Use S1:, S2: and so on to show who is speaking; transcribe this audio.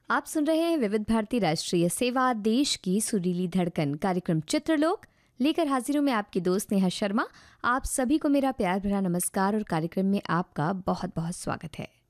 S1: आप सुन रहे हैं विविध भारती राष्ट्रीय सेवा, देश की सुरीली धड़कन, कार्यक्रम चित्रलोक लेकर हाजिर हूं मैं आपकी दोस्त नेहा शर्मा। आप सभी को मेरा प्यार भरा नमस्कार और कार्यक्रम में आपका बहुत बहुत स्वागत है।